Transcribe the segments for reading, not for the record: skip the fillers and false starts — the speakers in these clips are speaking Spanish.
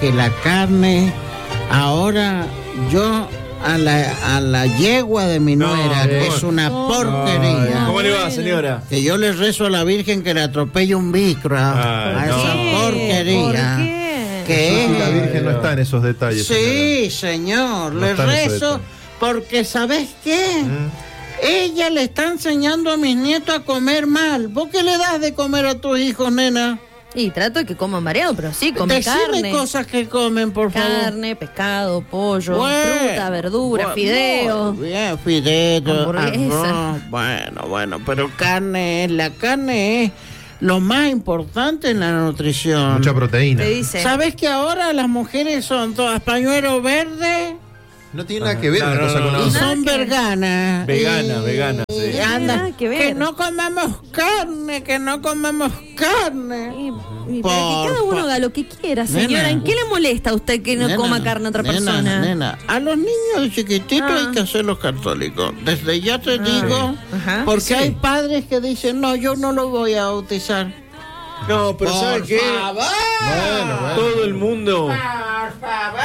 que la carne, ahora yo a la yegua de mi nuera, que es una porquería. ¿Cómo le va, señora? Que yo le rezo a la Virgen que le atropelle un vicro a esa porquería. ¿Por qué? Que La Virgen no está en esos detalles. Sí, señor, No le está en esos rezo detalles. porque ¿sabes qué? Ella le está enseñando a mis nietos a comer mal. ¿Vos qué le das de comer a tus hijos, nena? Y trato de que coman variado, pero sí, comen Decime carne. cosas que comen, por favor. Carne, pescado, pollo, Bueno, fruta, verdura, fideo. Muy bien, fideo, Hamburguesa. arroz. Bueno, pero la carne es lo más importante en la nutrición. Mucha proteína. Te dice. ¿Sabes que ahora las mujeres son todas pañuelo verde No tiene nada que ver una No, cosa no, con la no. y otra. son veganas? Veganas, sí. Y No tiene anda, nada que ver. no comamos carne, que no comamos carne. Y para que cada uno haga lo que quiera, señora. Nena. ¿En qué le molesta a usted que no Nena, coma carne a otra persona? Nena, a los niños chiquititos Ah. hay que hacerlos católicos. Desde ya te digo, Ajá. porque Sí. hay padres que dicen, no, yo no lo voy a bautizar. No, pero ¿sabe qué? Bueno. Todo el mundo, Por favor.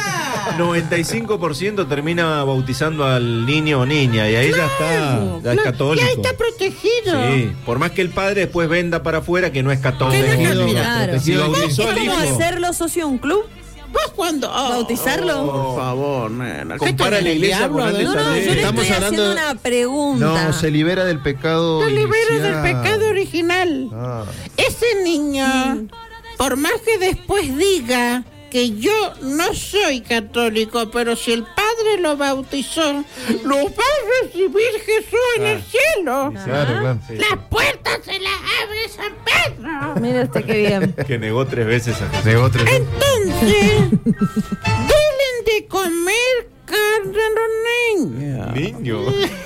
95% termina bautizando al niño o niña, y ahí ya es católico. Ya está protegido. Sí, por más que el padre después venda para afuera que no es católico. Claro. Si bautizó ¿Es al como hijo, hacerlo socio de un club? ¿Vos cuándo? ¿Bautizarlo? Por favor, nena. ¿Qué Compara tenés, la iglesia diablo con antes adentro? No, también. yo le Estamos estoy hablando haciendo de- una pregunta. No, se libera del pecado. Te liberas inicial. del pecado original. Ah. Ese niño, por más que después diga que yo no soy católico, pero si el padre lo bautizó, lo va a recibir Jesús en el cielo. Claro, claro. Las puertas se las abre San Pedro. Mira usted qué bien. que negó 3 veces a Jesús. Negó 3 veces. Entonces, denle de comer carne a los niños. Niño.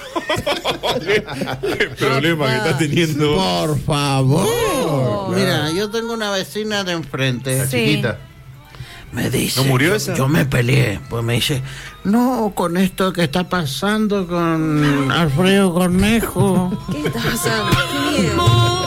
¿Qué problema que está teniendo? Por favor. claro. Mira, yo tengo una vecina de enfrente. Sí. Chiquita. Me dice, ¿No murió esa? Yo me peleé, pues me dice, no, con esto que está pasando con Alfredo Cornejo, ¿Qué está pasando? Qué miedo.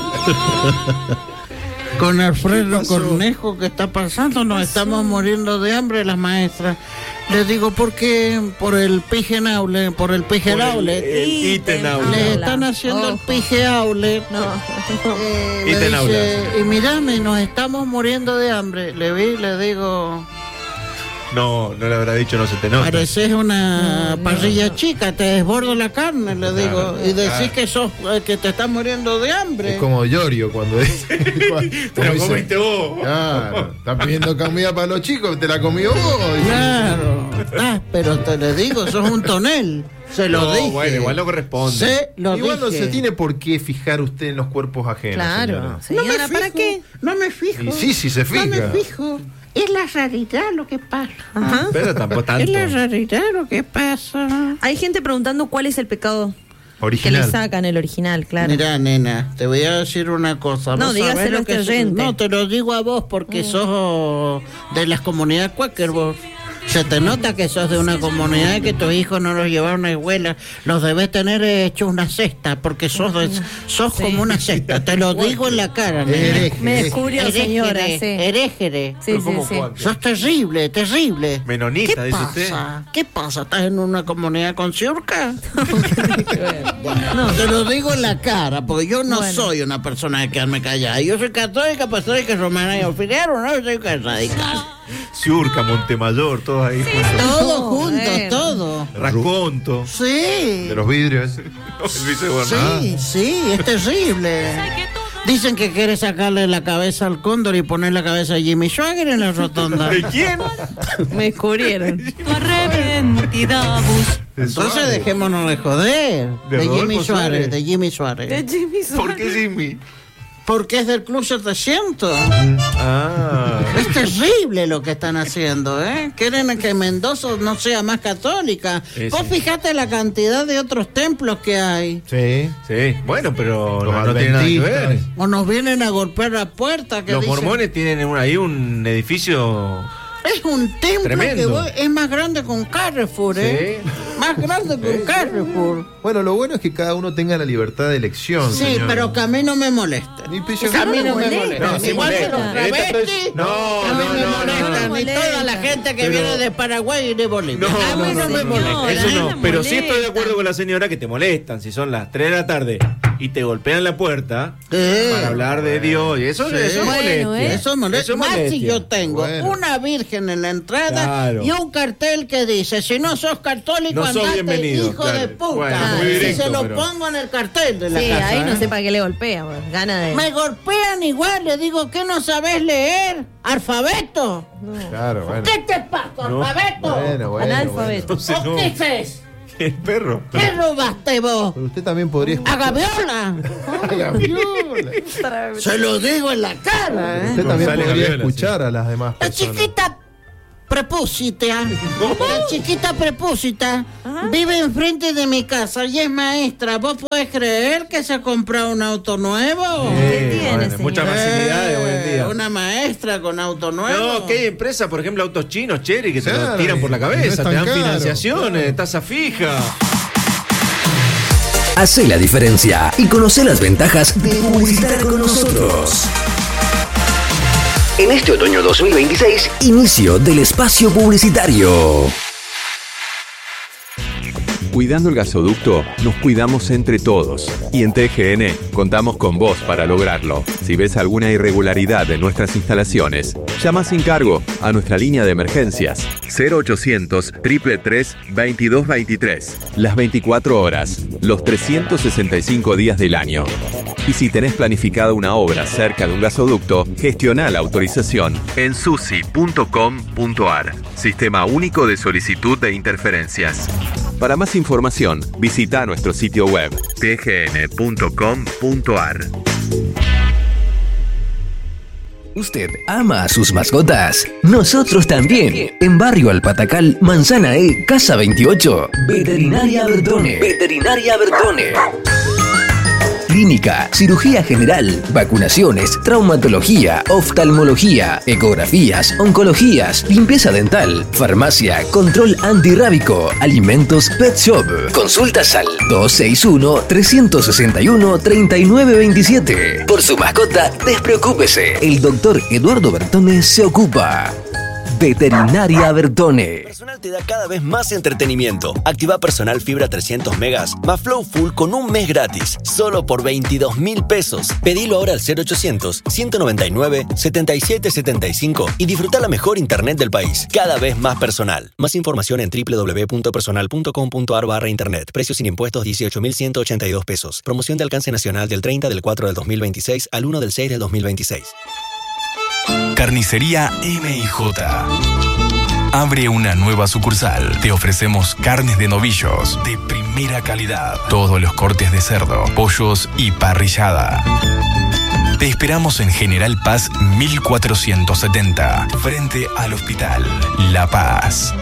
con Alfredo Cornejo que está pasando, nos estamos muriendo de hambre las maestras. Le digo, ¿por qué? Por el pijenaule, por el pijenaule. El Itenaula. Le están haciendo el pijeaule. No. Le Itenaula. dice, y mirame, nos estamos muriendo de hambre. Le digo, No le habrá dicho, no se te nota. pareces una parrilla chica, te desbordo la carne, le digo, y decís que sos que te estás muriendo de hambre. Es como Llorio cuando dice. Te lo comiste vos. Claro, estás pidiendo comida para los chicos, te la comió vos. Claro. Pero te le digo, sos un tonel. Se lo No, dije. bueno, igual no corresponde. Se lo Igual no dije. se tiene por qué fijar usted en los cuerpos ajenos. Claro. Señora. Señora, ¿para fijo, qué? No me fijo. Y sí, se fija. No me fijo. Es la realidad lo que pasa. Ajá. Pero tampoco Es tanto. la realidad lo que pasa. Hay gente preguntando cuál es el pecado que le Original. sacan, el original, claro. Mira, nena, te voy a decir una cosa. No, ¿Vos dígaselo sabés lo a este que es? oyente. No, te lo digo a vos porque sos de las comunidades Quaker, vos. Se te nota que sos de una comunidad que tus hijos no los llevaron a escuela. Los debes tener hecho una cesta porque sos como una cesta. Te lo digo en la cara, nena. Hereje. Me descubrió, señora, sí. Heréjere. Sí, sí, sí. Sos terrible, terrible. Menonita, ¿Qué dice pasa? usted. ¿Qué pasa? ¿Estás en una comunidad con ciurca? Te lo digo en la cara, porque yo no Bueno. soy una persona de quedarme callada. Yo soy católica, apostólica, romana y auxiliar, no soy radical. Ciurca, Montemayor, todos ahí. Todo No, juntos, bueno. todo. Raconto. Sí. De los vidrios. El vicegobernador. Sí, es terrible. Dicen que quiere sacarle la cabeza al cóndor y poner la cabeza de Jimmy Swagger en la rotonda. ¿De quién? Me descubrieron. Entonces dejémonos de joder. ¿De De Jimmy Rodolfo Suárez, Suárez? de Jimmy Suárez. De Jimmy ¿Por Suárez. qué Jimmy? Porque es del Club 700. Ah. Es terrible lo que están haciendo, ¿eh? Quieren que Mendoza no sea más católica. Sí, Vos sí. fijate la cantidad de otros templos que hay. Sí. Sí, bueno, pero Los no tiene nada que ver. adventistas. O nos vienen a golpear la puerta. Que Los dicen, mormones tienen ahí un edificio Es un templo Tremendo. es más grande que un Carrefour, ¿eh? Sí. Más grande que un Carrefour. Bueno, lo bueno es que cada uno tenga la libertad de elección. Sí, señor. pero que a mí no me molesta. Ni pillo- A mí no me molesta. molesta. No, sí Igual que molesta. los travestis, No, a mí no, me no, molestan. no. Y toda la gente que Pero- viene de Paraguay y de Bolivia. No, a mí no me señor. molesta. Eso no, me pero sí estoy de molesta. acuerdo con la señora que te molestan. Si son las 3 de la tarde y te golpean la puerta para hablar de Dios. Y eso, Sí. eso es Bueno, molestia. Eso molesta. Eso es Más si molestia. yo tengo Bueno. una virgen en la entrada Claro. y un cartel que dice: si no sos católico, No sos andate, bienvenido, hijo claro. de puta. Bueno, muy y directo, se lo pero- pongo en el cartel de la Sí, casa. ahí no ¿eh? sé para qué le golpea, pues, gana de... Me golpean igual, le digo: ¿qué no sabés leer? ¿Alfabeto? Claro, bueno. ¿Qué te pasa, alfabeto? Bueno. Analfabeto. Entonces ¿O no. qué es? El perro. ¿Qué robaste vos? Pero usted también podría ¿A Gaviola? Gaviola. Se lo digo en la cara, ¿eh? Usted también González podría Gaviola, escuchar a las demás La personas. chiquita prepúsita, la chiquita prepúsita vive enfrente de mi casa y es maestra. ¿Vos podés creer que se ha comprado un auto nuevo? ¿Qué tiene, señor? Muchas facilidades hoy en día. Una maestra con auto nuevo. No, que hay empresas, por ejemplo, autos chinos, Cherry, que te Claro, lo tiran por la y no cabeza, es tan te dan caro, financiaciones, tasa fija. Hacé la diferencia y conoce las ventajas de publicitar con nosotros. En este otoño 2026, inicio del espacio publicitario. Cuidando el gasoducto, nos cuidamos entre todos. Y en TGN contamos con vos para lograrlo. Si ves alguna irregularidad en nuestras instalaciones, llama sin cargo a nuestra línea de emergencias 0800 333 2223. Las 24 horas, los 365 días del año. Y si tenés planificada una obra cerca de un gasoducto, gestiona la autorización en susi.com.ar. Sistema único de solicitud de interferencias. Para más información, visita nuestro sitio web tgn.com.ar. ¿Usted ama a sus mascotas? Nosotros también. En Barrio Alpatacal, Manzana E, Casa 28. Veterinaria Bertone. Veterinaria Bertone. Clínica, cirugía general, vacunaciones, traumatología, oftalmología, ecografías, oncologías, limpieza dental, farmacia, control antirrábico, alimentos, pet shop. Consultas al 261-361-3927. Por su mascota, despreocúpese. El doctor Eduardo Bertone se ocupa. Veterinaria Bertone. Personal te da cada vez más entretenimiento. Activa Personal Fibra 300 megas más Flow Full con un mes gratis. Solo por 22.000 pesos. Pedilo ahora al 0800-199-7775 y disfruta la mejor internet del país. Cada vez más personal. Más información en www.personal.com.ar/internet. Precios sin impuestos 18.182 pesos. Promoción de alcance nacional del 30 del 4 del 2026 al 1 del 6 del 2026. Carnicería M&J. Abre una nueva sucursal. Te ofrecemos carnes de novillos de primera calidad. Todos los cortes de cerdo, pollos y parrillada. Te esperamos en General Paz 1470, frente al Hospital La Paz.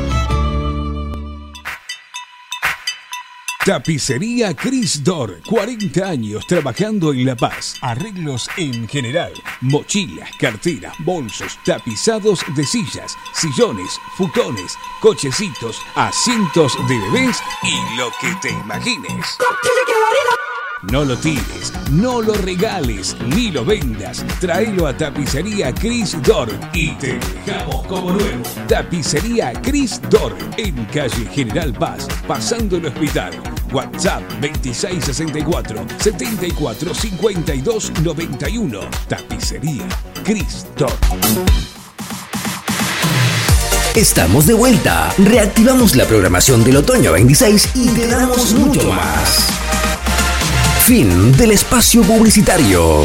Tapicería Cris Dor, 40 años trabajando en La Paz. Arreglos en general, mochilas, carteras, bolsos, tapizados de sillas, sillones, futones, cochecitos, asientos de bebés y lo que te imagines. No lo tires, no lo regales, ni lo vendas. Tráelo a Tapicería Cris Dor y te dejamos como nuevo. Tapicería Cris Dor, en calle General Paz, pasando el hospital. WhatsApp 2664-745291. Tapicería Cris Dor. Estamos de vuelta. Reactivamos la programación del otoño 26 y te damos mucho más. Fin del espacio publicitario.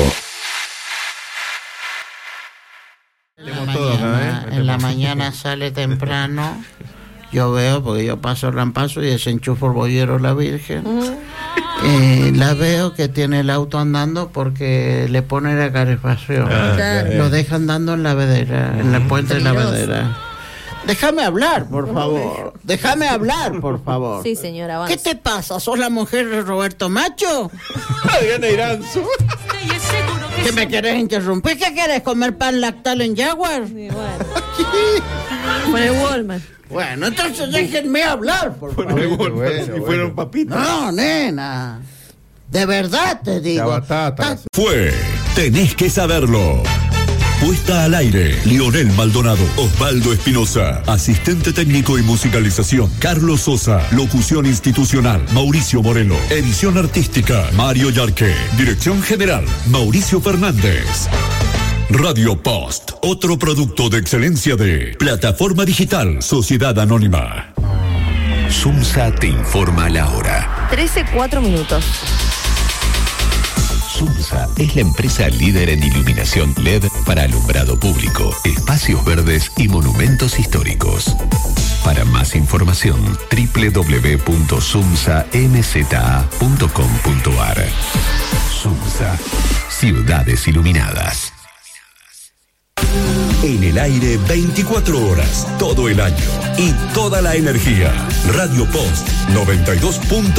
En la mañana sale temprano. Yo veo, porque yo paso el rampazo y desenchufo el bollero la Virgen. La veo que tiene el auto andando porque le pone la calefacción. Lo deja andando en la vedera, en el puente de la vedera. Déjame hablar, por favor. Déjame hablar, por favor. Sí, señora, avance. ¿Qué te pasa? ¿Sos la mujer de Roberto Macho? Adriana Iranzo. ¿Que me querés interrumpir? ¿Qué querés? ¿Comer pan lactal en Jaguar? Sí, bueno. Con el Walmart. Bueno, entonces déjenme hablar, por favor. Si fueron papitas. No, nena. De verdad te digo. Fue Tenés que saberlo. Puesta al aire, Lionel Maldonado, Osvaldo Espinosa, asistente técnico y musicalización, Carlos Sosa, locución institucional, Mauricio Moreno, edición artística, Mario Yarque, dirección general, Mauricio Fernández. Radio Post, otro producto de excelencia de Plataforma Digital Sociedad Anónima. SUMSA te informa la hora. 13:04. SUMSA es la empresa líder en iluminación LED para alumbrado público, espacios verdes y monumentos históricos. Para más información, www.sumsamza.com.ar. SUMSA, ciudades iluminadas. En el aire 24 horas, todo el año y toda la energía. Radio Post 92.